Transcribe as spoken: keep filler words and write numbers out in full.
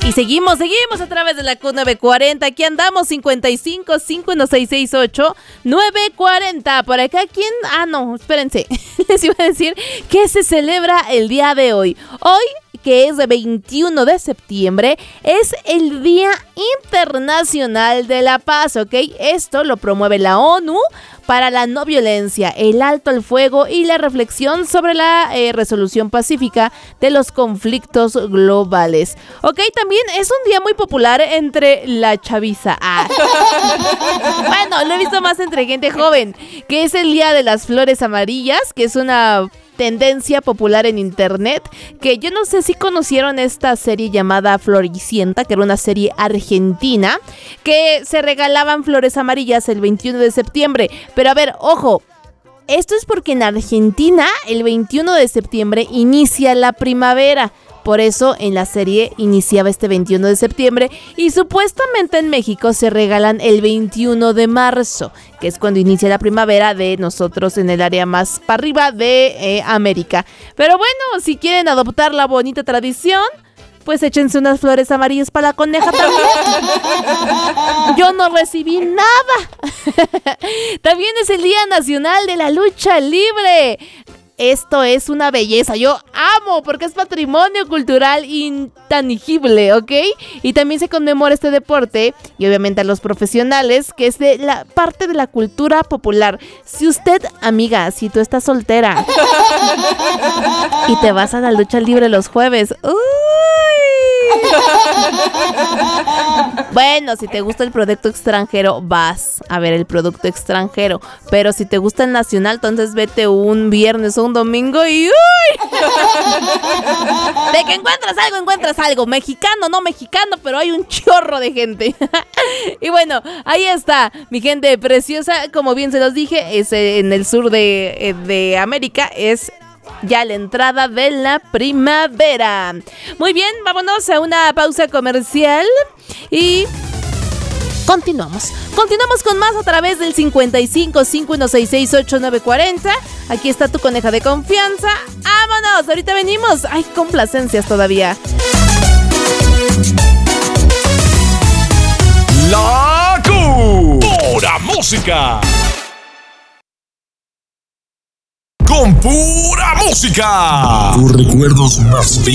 Y seguimos, seguimos a través de la Q nueve cuarenta. Aquí andamos, cincuenta y cinco, cinco uno seis seis ocho, nueve cuarenta. Por acá, ¿quién? Ah, no, espérense. Les iba a decir que se celebra el día de hoy. Hoy, que es veintiuno de septiembre, es el Día Internacional de la Paz, ¿ok? Esto lo promueve la ONU para la no violencia, el alto al fuego y la reflexión sobre la eh, resolución pacífica de los conflictos globales. Ok, también es un día muy popular entre la chaviza. Ah. Bueno, lo he visto más entre gente joven, que es el Día de las Flores Amarillas, que es una tendencia popular en internet, que yo no sé si conocieron esta serie llamada Floricienta, que era una serie argentina, que se regalaban flores amarillas el veintiuno de septiembre. Pero a ver, ojo, esto es porque en Argentina el veintiuno de septiembre inicia la primavera. Por eso en la serie iniciaba este veintiuno de septiembre y supuestamente en México se regalan el veintiuno de marzo, que es cuando inicia la primavera de nosotros en el área más para arriba de eh, América. Pero bueno, si quieren adoptar la bonita tradición, pues échense unas flores amarillas para la coneja también. Yo no recibí nada. También es el Día Nacional de la Lucha Libre. Esto es una belleza, yo amo porque es patrimonio cultural intangible, ¿ok? Y también se conmemora este deporte y obviamente a los profesionales, que es de la parte de la cultura popular. Si usted, amiga, si tú estás soltera y te vas a la lucha libre los jueves, ¡uy! Bueno, si te gusta el producto extranjero, vas a ver el producto extranjero. Pero si te gusta el nacional, entonces vete un viernes o un domingo y ¡uy! De que encuentras algo, encuentras algo. Mexicano, no mexicano, pero hay un chorro de gente. Y bueno, ahí está, mi gente preciosa. Como bien se los dije, es en el sur de, de América, es ya la entrada de la primavera. Muy bien, vámonos a una pausa comercial y continuamos. Continuamos con más a través del cincuenta y cinco, cinco uno seis seis ocho, nueve cuarenta. Aquí está tu coneja de confianza. ¡Vámonos! Ahorita venimos. ¡Ay, complacencias todavía! La Q. Pura música. Con pura música. Tus recuerdos más